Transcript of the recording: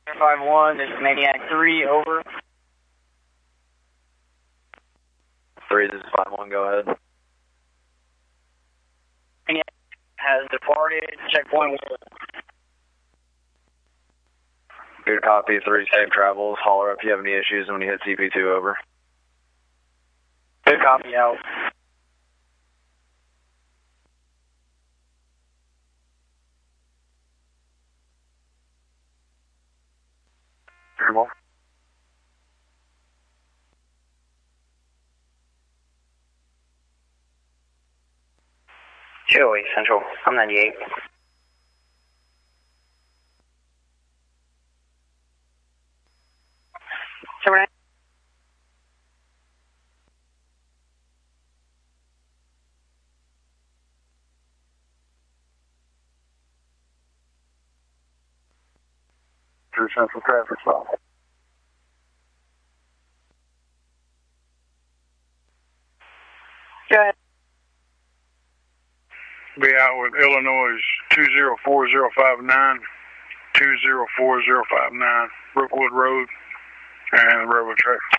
5-1, this is Maniac 3, over. 3, this is 5-1, go ahead. Maniac has departed, checkpoint 1. Good copy, 3, safe travels. Holler if you have any issues when you hit CP2, over. Good copy, out. Terrible. Joey, Central, I'm 98. Seven. True Central traffic stop. Go ahead. Be out with Illinois 204059, 204059, Brookwood Road, and railroad track.